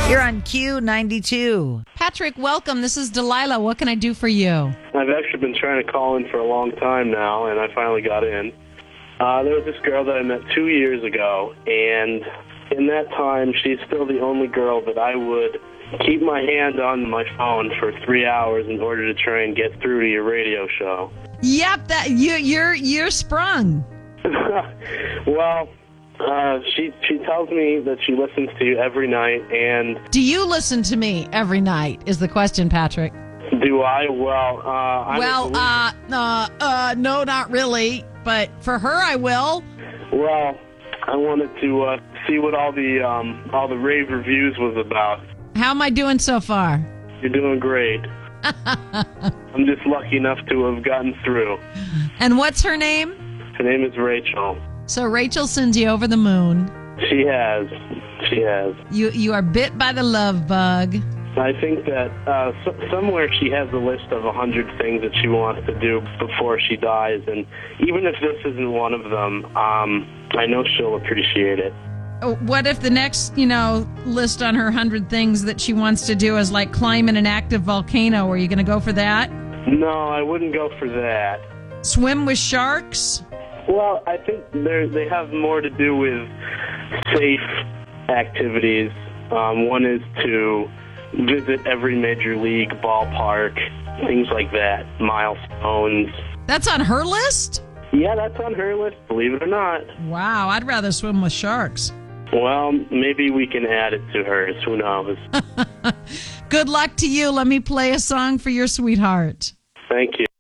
You're on Q92. Patrick, welcome. This is Delilah. What can I do for you? I've actually been trying to call in for a long time now, and I finally got in. There was this girl that I met 2 years ago, and in that time, she's still the only girl that I would keep my hand on my phone for 3 hours in order to try and get through to your radio show. Yep, that you're sprung. Well, she tells me that she listens to you every night, and Do you listen to me every night? Is the question, Patrick? do I? Well, I don't believe- No, not really. But for her, I will. Well, I wanted to see what all the rave reviews was about. How am I doing so far? You're doing great. I'm just lucky enough to have gotten through. And what's her name? Her name is Rachel. So Rachel sends you over the moon. She has. You are bit by the love bug. I think that somewhere she has a list of 100 things that she wants to do before she dies, and even if this isn't one of them, I know she'll appreciate it. What if the next, list on her 100 things that she wants to do is like climb in an active volcano? Are you going to go for that? No, I wouldn't go for that. Swim with sharks? Well, I think they have more to do with safe activities. One is to visit every major league ballpark, things like that, milestones. That's on her list? Yeah, that's on her list, believe it or not. Wow, I'd rather swim with sharks. Well, maybe we can add it to hers. Who knows? Good luck to you. Let me play a song for your sweetheart. Thank you.